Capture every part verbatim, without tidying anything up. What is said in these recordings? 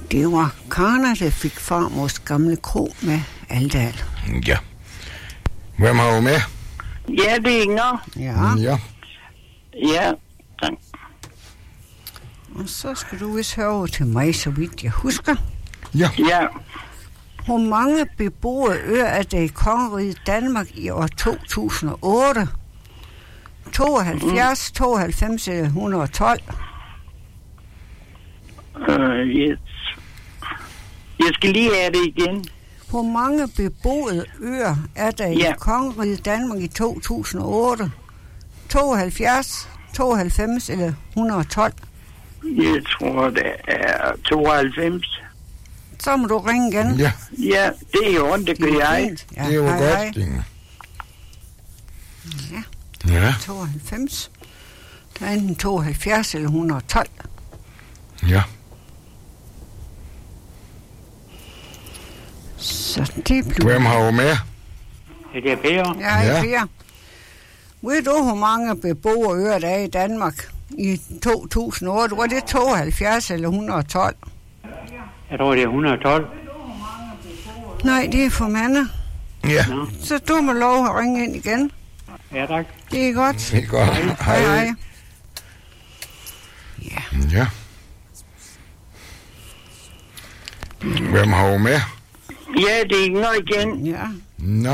Det var Karna, der fik farmors gamle kro med Aldal. Ja. Hvem har du med? Ja, det er Inger. Ja. Ja. Ja, tak. Og så skal du vist høre over til mig, så vidt jeg husker. Ja. Ja. Hvor mange beboede øer er der i kongeriget Danmark i år to tusind og otte? tooghalvfjerds, mm. tooghalvfems eller et hundrede og tolv? Uh, yes. Jeg skal lige have det igen. Hvor mange beboede øer er der Ja. i kongeriget Danmark i to tusind og otte? tooghalvfjerds, tooghalvfems eller et hundrede og tolv? Jeg tror, det er tooghalvfems. Så må du ringe igen. Ja, Ja, det er jo, det gør jeg. Ja, det er jo hej, hej. godt, Inger. Ja, Ja, tooghalvfems. Der er enten tooghalvfjerds eller et hundrede og tolv. ja. Så det blev... Hvem har du med? Det er Per. Ja, hej, Ja. Per. Ved du, hvor mange beboere øer der er i Danmark i to tusind og otte? Var det tooghalvfjerds eller et hundrede og tolv? Jeg tror, det er et hundrede og tolv. Nej, det er for mange. Ja, Så du må lov at ringe ind igen. Ja, tak. Det er godt. det er godt. Hej, hej. Ja, Ja. Hvem har du med? Ja, det er Inger igen. ja. Nå.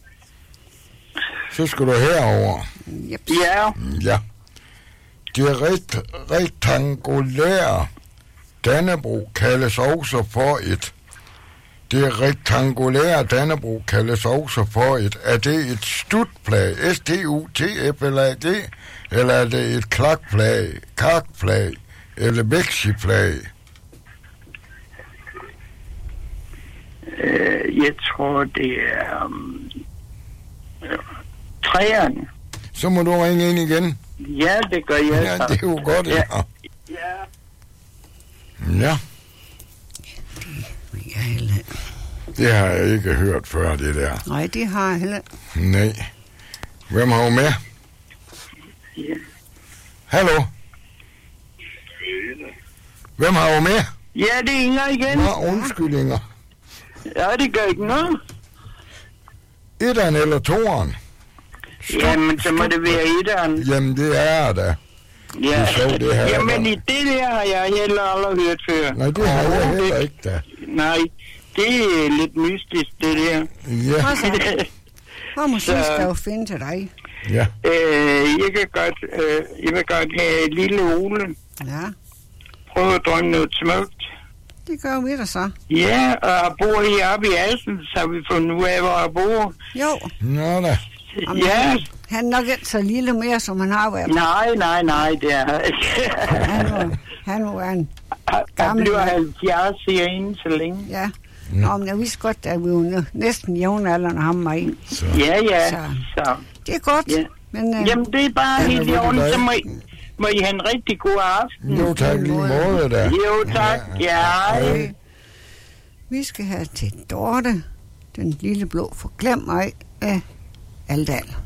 Så skal du herover. Yep. Ja, Ja. Det rekt, rektangulære Dannebrog kaldes også for et. Det rektangulære Dannebrog kaldes også for et. Er det et stutflag, S T U T F eller A G, eller er det et klakflag, kakflag eller vekselflag? øh, jeg tror, det er um, træerne. Så må du ringe ind igen. Ja, det gør jeg. Ja, det er jo godt. Ja. Ja. Ja, Ja, heller. det har jeg ikke hørt før, det der. Nej, det har jeg heller. Nej. Hvem har du med? Ja. Hallo? Hvem har du med? Ja, det er Inger igen. Nå, undskyldninger. Ja, det gør ikke noget. Etteren eller toeren? Jamen, så må det være etteren. Jamen, det er da. Ja. Det er sjovt, det her. Jamen, i det der har jeg heller aldrig hørt før. Nej, det har jeg heller ikke da. Nej, det er lidt mystisk, det der. Ja, Og så, og måske Så- skal jeg jo finde til dig. ja. øh, jeg kan godt, øh, jeg vil godt have lille Ole. Ja, Prøve at drømme noget smukt. det gør vi da så. Ja, og jeg bor heroppe i Assen, så har vi fundet ud af, hvor jeg bor. Jo, Nå da. Jamen, Ja, han er nok ikke så lille mere, som han har været. nej, nej, nej, det er han ikke. Han var, han var en Han gammel bliver mand. halvfjerds, siger jeg inden så længe. Ja. Nå, men jeg vidste godt, at vi var næsten jævnaldrende ham og en. Så. Ja, ja, Så. så. Det er godt, Ja. men øh, Jamen, det er bare Ja, helt i ved du orden, hvad? så må I, må I have en rigtig god aften. Jo, tak lige måde da. Jo, tak. Ja, øh, vi skal have til Dorte, den lille blå forglem mig af Aldal.